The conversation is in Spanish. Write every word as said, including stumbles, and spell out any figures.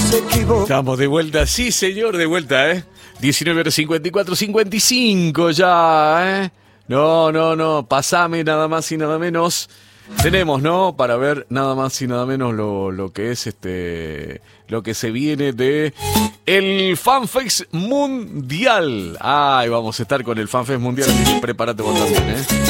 se equivoca. Estamos de vuelta, sí señor, de vuelta, ¿eh? diecinueve horas cincuenta y cuatro, cincuenta y cinco ya, ¿eh? No, no, no, pasame nada más y nada menos. Tenemos, ¿no? Para ver nada más y nada menos lo, lo que es este... Lo que se viene de... El FanFest Mundial. Ay, vamos a estar con el FanFest Mundial. Prepárate vos también, ¿eh?